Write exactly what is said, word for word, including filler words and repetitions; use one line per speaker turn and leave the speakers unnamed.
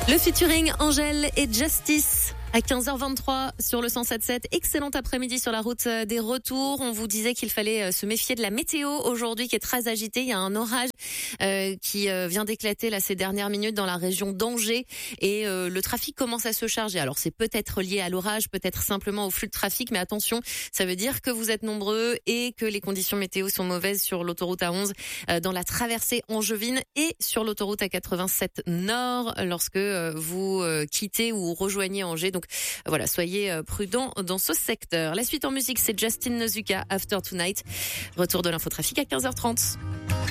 Le featuring Angèle et Justice à quinze heures vingt-trois sur le cent sept virgule sept. Excellent après-midi sur la route des retours. On vous disait qu'il fallait se méfier de la météo aujourd'hui qui est très agitée. Il y a un orage euh, qui euh, vient d'éclater là ces dernières minutes dans la région d'Angers et euh, le trafic commence à se charger. Alors c'est peut-être lié à l'orage, peut-être simplement au flux de trafic, mais attention, ça veut dire que vous êtes nombreux et que les conditions météo sont mauvaises sur l'autoroute A onze, euh, dans la traversée angevine et sur l'autoroute A quatre-vingt-sept Nord lorsque euh, vous euh, quittez ou rejoignez Angers. Donc voilà, soyez prudents dans ce secteur. La suite en musique, c'est Justin Nozuka, After Tonight. Retour de l'infotrafic à quinze heures trente.